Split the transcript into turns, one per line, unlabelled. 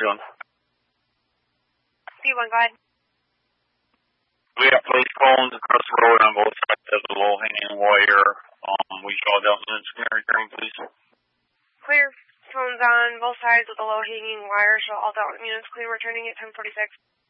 doing?
B1, go ahead.
We have police phones across the road on both sides of the low-hanging wire. We saw that units can return, please.
Clear. Phones on both sides of the low-hanging wire. Show all down units clear returning at 1046.